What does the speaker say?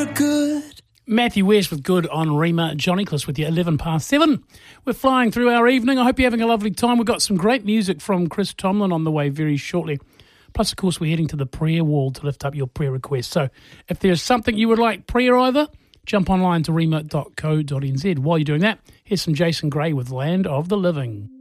you're good. Matthew West with Good on Rima. Johnny Cliss with you, 11 past 7. We're flying through our evening. I hope you're having a lovely time. We've got some great music from Chris Tomlin on the way very shortly. Plus, of course, we're heading to the prayer wall to lift up your prayer requests. So if there's something you would like prayer either, jump online to rima.co.nz. While you're doing that, here's some Jason Gray with Land of the Living.